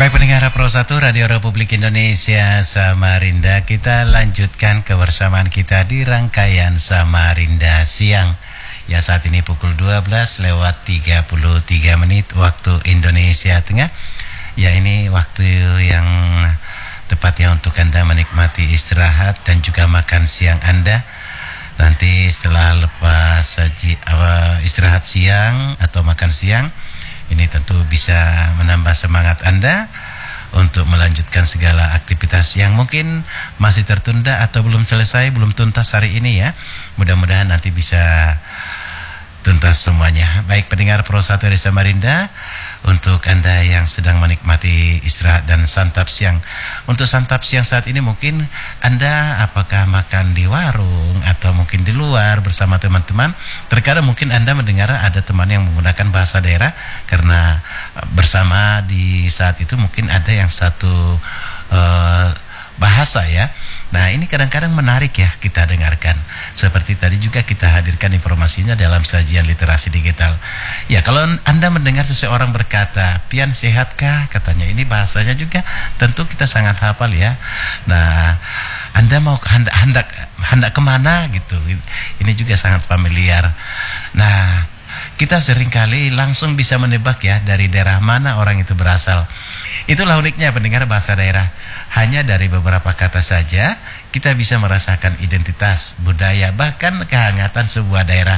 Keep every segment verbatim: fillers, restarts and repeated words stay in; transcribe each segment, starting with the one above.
Baik pendengar Pro satu Radio Republik Indonesia Samarinda, kita lanjutkan kebersamaan kita di rangkaian Samarinda Siang. Ya, saat ini pukul dua belas lewat tiga puluh tiga menit waktu Indonesia Tengah. Ya, ini waktu yang tepat ya untuk Anda menikmati istirahat dan juga makan siang Anda. Nanti setelah lepas saji, uh, istirahat siang atau makan siang, ini tentu bisa menambah semangat Anda untuk melanjutkan segala aktivitas yang mungkin masih tertunda atau belum selesai, belum tuntas hari ini ya. Mudah-mudahan nanti bisa tuntas semuanya. Baik pendengar Pro satu dari Samarinda, untuk Anda yang sedang menikmati istirahat dan santap siang. Untuk santap siang saat ini mungkin Anda apakah makan di warung atau mungkin di luar bersama teman-teman. Terkadang mungkin Anda mendengar ada teman yang menggunakan bahasa daerah, karena bersama di saat itu mungkin ada yang satu uh, bahasa ya. Nah, ini kadang-kadang menarik ya kita dengarkan. Seperti tadi juga kita hadirkan informasinya dalam sajian literasi digital. Ya, kalau Anda mendengar seseorang berkata, "Pian sehatkah?" katanya, ini bahasanya juga tentu kita sangat hafal ya. Nah, Anda mau hendak hendak hendak kemana gitu. Ini juga sangat familiar. Nah, kita seringkali langsung bisa menebak ya dari daerah mana orang itu berasal. Itulah uniknya pendengar bahasa daerah. Hanya dari beberapa kata saja kita bisa merasakan identitas, budaya, bahkan kehangatan sebuah daerah.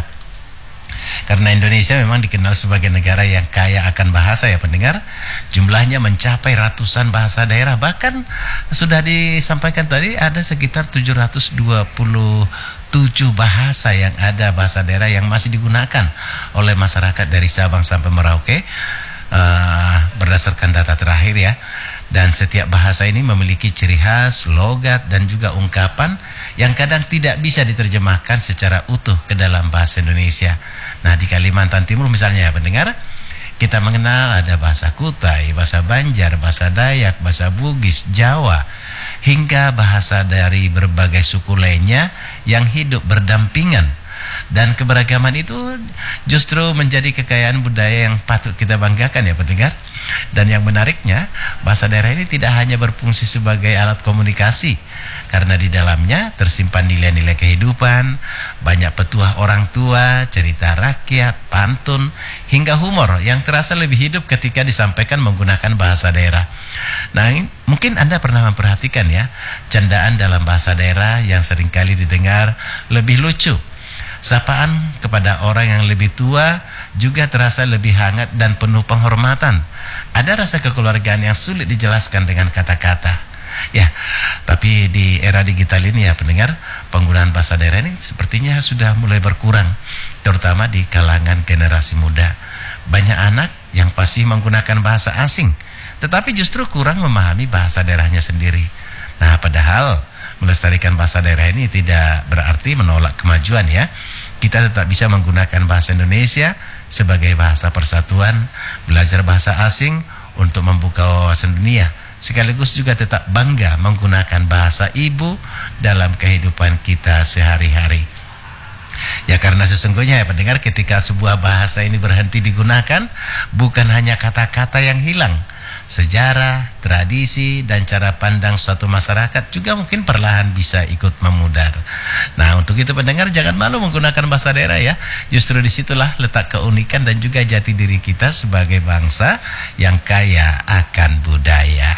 Karena Indonesia memang dikenal sebagai negara yang kaya akan bahasa ya pendengar. Jumlahnya mencapai ratusan bahasa daerah. Bahkan sudah disampaikan tadi ada sekitar tujuh ratus dua puluh tujuh bahasa yang ada, bahasa daerah yang masih digunakan oleh masyarakat dari Sabang sampai Merauke, uh, berdasarkan data terakhir ya. Dan setiap bahasa ini memiliki ciri khas, logat, dan juga ungkapan yang kadang tidak bisa diterjemahkan secara utuh ke dalam bahasa Indonesia. Nah, di Kalimantan Timur misalnya ya pendengar, kita mengenal ada bahasa Kutai, bahasa Banjar, bahasa Dayak, bahasa Bugis, Jawa, hingga bahasa dari berbagai suku lainnya yang hidup berdampingan. Dan keberagaman itu justru menjadi kekayaan budaya yang patut kita banggakan ya pendengar. Dan yang menariknya, bahasa daerah ini tidak hanya berfungsi sebagai alat komunikasi, karena di dalamnya tersimpan nilai-nilai kehidupan, banyak petuah orang tua, cerita rakyat, pantun, hingga humor yang terasa lebih hidup ketika disampaikan menggunakan bahasa daerah. Nah, ini, mungkin Anda pernah memperhatikan ya, candaan dalam bahasa daerah yang seringkali didengar lebih lucu. Sapaan kepada orang yang lebih tua juga terasa lebih hangat dan penuh penghormatan. Ada rasa kekeluargaan yang sulit dijelaskan dengan kata-kata. Ya, tapi di era digital ini ya pendengar, penggunaan bahasa daerah ini sepertinya sudah mulai berkurang, terutama di kalangan generasi muda. Banyak anak yang pasti menggunakan bahasa asing, tetapi justru kurang memahami bahasa daerahnya sendiri. Nah, padahal melestarikan bahasa daerah ini tidak berarti menolak kemajuan ya. Kita tetap bisa menggunakan bahasa Indonesia sebagai bahasa persatuan, belajar bahasa asing untuk membuka wawasan dunia, sekaligus juga tetap bangga menggunakan bahasa ibu dalam kehidupan kita sehari-hari. Ya, karena sesungguhnya ya pendengar, ketika sebuah bahasa ini berhenti digunakan, bukan hanya kata-kata yang hilang, sejarah, tradisi, dan cara pandang suatu masyarakat juga mungkin perlahan bisa ikut memudar. Nah, untuk itu pendengar jangan malu menggunakan bahasa daerah ya. Justru disitulah letak keunikan dan juga jati diri kita sebagai bangsa yang kaya akan budaya.